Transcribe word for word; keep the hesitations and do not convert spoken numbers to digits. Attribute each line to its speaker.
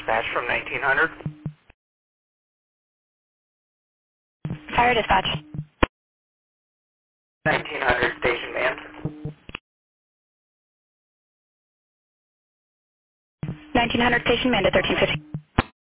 Speaker 1: dispatch from nineteen hundred.
Speaker 2: Fire dispatch.
Speaker 1: nineteen hundred station man.
Speaker 2: nineteen hundred station man to thirteen fifty.